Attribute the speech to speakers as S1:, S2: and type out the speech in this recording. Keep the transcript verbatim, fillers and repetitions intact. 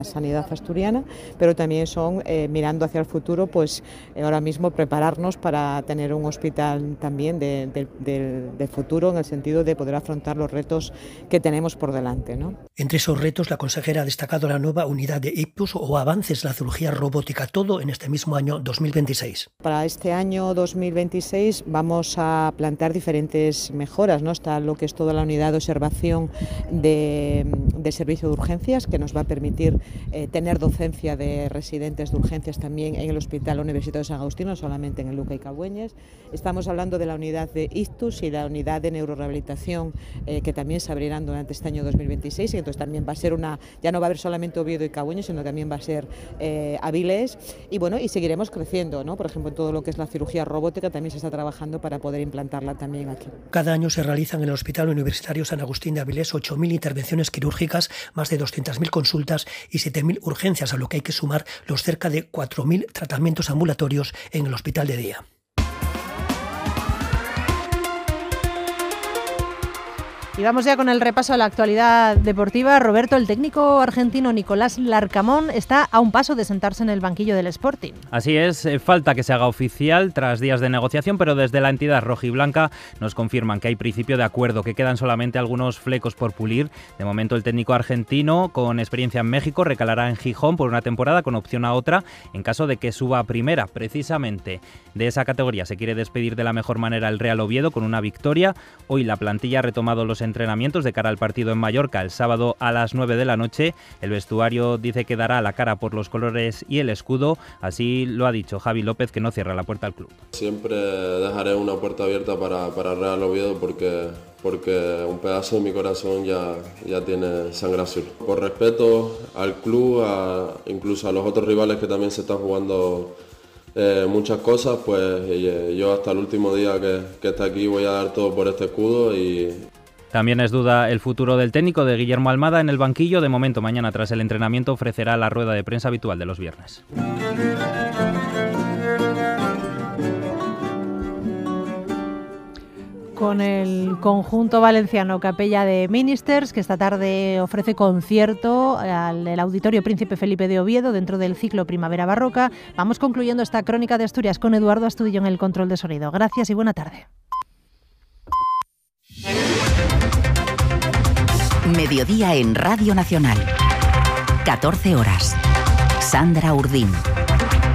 S1: sanidad asturiana, pero también son, eh, mirando hacia el futuro, pues eh, ahora mismo prepararnos para tener un hospital también de, de, de, de futuro, en el sentido de poder afrontar los retos que tenemos por delante, ¿no?
S2: Entre esos retos, la consejera ha destacado la nueva unidad de ictus o avances en la cirugía robótica, todo en este mismo año dos mil veintiséis.
S1: Para este año dos mil veintiséis vamos a plantear diferentes mejoras, ¿no? Está lo que es toda la unidad de observación de, de servicio de urgencias, que nos va a permitir Eh, tener docencia de residentes de urgencias también en el Hospital Universitario de San Agustín, no solamente en el Luca y Cagüeñes. Estamos hablando de la unidad de ictus y la unidad de neurorehabilitación, eh, que también se abrirán durante este año dos mil veintiséis, y entonces también va a ser una, ya no va a haber solamente Oviedo y Cagüeñes, sino también va a ser eh, Avilés, y bueno, y seguiremos creciendo, ¿no? Por ejemplo, en todo lo que es la cirugía robótica también se está trabajando para poder implantarla también aquí.
S2: Cada año se realizan en el Hospital Universitario San Agustín de Avilés ocho mil intervenciones quirúrgicas, más de doscientas mil consultas y siete mil urgencias, a lo que hay que sumar los cerca de cuatro mil tratamientos ambulatorios en el hospital de día.
S3: Y vamos ya con el repaso a la actualidad deportiva. Roberto, el técnico argentino Nicolás Larcamón está a un paso de sentarse en el banquillo del Sporting.
S4: Así es, falta que se haga oficial tras días de negociación, pero desde la entidad rojiblanca nos confirman que hay principio de acuerdo, que quedan solamente algunos flecos por pulir. De momento el técnico argentino, con experiencia en México, recalará en Gijón por una temporada con opción a otra en caso de que suba a primera. Precisamente de esa categoría se quiere despedir de la mejor manera el Real Oviedo con una victoria. Hoy la plantilla ha retomado los entrenamientos de cara al partido en Mallorca el sábado a las nueve de la noche. El vestuario dice que dará la cara por los colores y el escudo. Así lo ha dicho Javi López, que no cierra la puerta al club.
S5: Siempre dejaré una puerta abierta para, para Real Oviedo porque, porque un pedazo de mi corazón ya, ya tiene sangre azul. Por respeto al club, a, incluso a los otros rivales que también se están jugando eh, muchas cosas, pues eh, yo hasta el último día que, que esté aquí voy a dar todo por este escudo. Y
S4: también es duda el futuro del técnico de Guillermo Almada en el banquillo. De momento, mañana tras el entrenamiento ofrecerá la rueda de prensa habitual de los viernes.
S3: Con el conjunto valenciano Capella de Ministers, que esta tarde ofrece concierto al el Auditorio Príncipe Felipe de Oviedo dentro del ciclo Primavera Barroca. Vamos concluyendo esta crónica de Asturias con Eduardo Astudillo en el control de sonido. Gracias y buena tarde.
S6: Mediodía en Radio Nacional. catorce horas. Sandra Urdín.